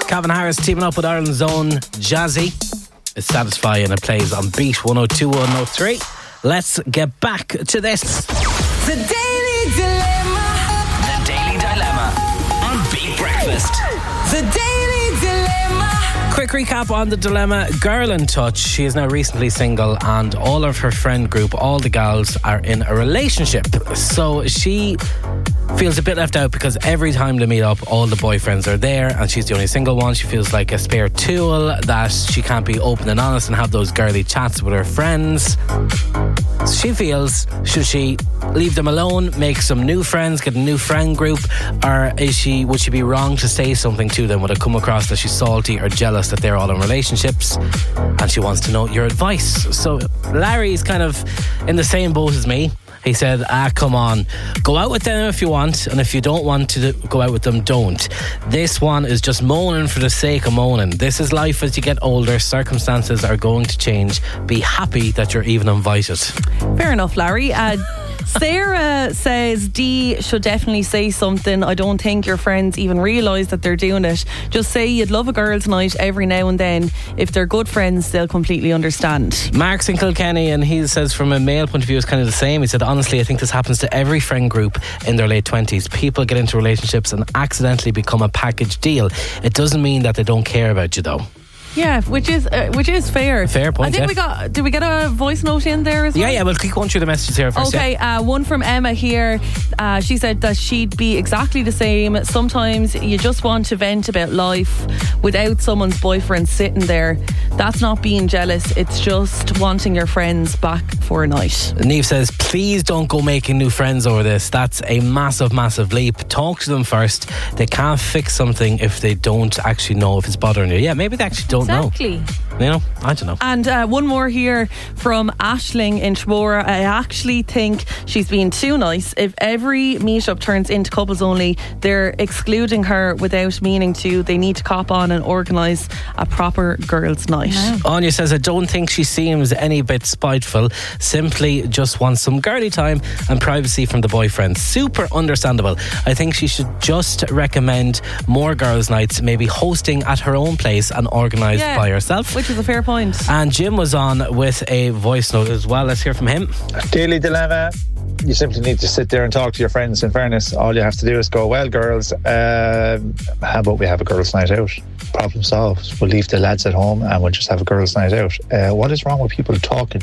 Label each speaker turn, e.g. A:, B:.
A: Calvin Harris teaming up with Ireland's own Jazzy. It's Satisfy and it plays on Beat 102 103. Let's get back to this.
B: The Daily Dilemma.
C: The Daily Dilemma on Beat Breakfast.
B: The Daily Dilemma.
A: Quick recap on the dilemma. Girl in touch. She is now recently single and all of her friend group, all the gals, are in a relationship. So she feels a bit left out because every time they meet up, all the boyfriends are there and she's the only single one. She feels like a spare tool, that she can't be open and honest and have those girly chats with her friends. She feels, should she leave them alone, make some new friends, get a new friend group, or would she be wrong to say something to them? Would it come across that she's salty or jealous that they're all in relationships? And she wants to know your advice. So Larry's kind of in the same boat as me. He said, come on, go out with them if you want, and if you don't want to go out with them, don't. This one is just moaning for the sake of moaning. This is life as you get older. Circumstances are going to change. Be happy that you're even invited.
D: Fair enough, Larry. Sarah says Dee should definitely say something. I don't think your friends even realise that they're doing it. Just say you'd love a girls' night every now and then. If they're good friends, they'll completely understand.
A: Mark's in Kilkenny and he says from a male point of view it's kind of the same. He said, honestly, I think this happens to every friend group in their late 20s. People get into relationships and accidentally become a package deal. It doesn't mean that they don't care about you though.
D: Yeah, which is fair.
A: Fair point.
D: I think did we get a voice note in there as well?
A: Yeah, we'll keep going through the messages here first.
D: Okay, one from Emma here. She said that she'd be exactly the same. Sometimes you just want to vent about life without someone's boyfriend sitting there. That's not being jealous, it's just wanting your friends back for a night.
A: Neve says, please don't go making new friends over this. That's a massive, massive leap. Talk to them first. They can't fix something if they don't actually know if it's bothering you. Yeah, maybe they actually don't know.
D: Exactly.
A: You know, I don't know.
D: And one more here from Aisling in Tramora. I actually think she's being too nice. If every meetup turns into couples only, they're excluding her without meaning to. They need to cop on and organise a proper girls' night.
A: Yeah. Anya says, I don't think she seems any bit spiteful. Simply just wants some girly time and privacy from the boyfriend. Super understandable. I think she should just recommend more girls' nights, maybe hosting at her own place and organised by herself.
D: Which is a fair point.
A: And Jim was on with a voice note as well. Let's hear from him.
E: Daily Dilemma. You simply need to sit there and talk to your friends. In fairness, all you have to do is go, well, girls, how about we have a girls' night out? Problem solved. We'll leave the lads at home and we'll just have a girls' night out. What is wrong with people talking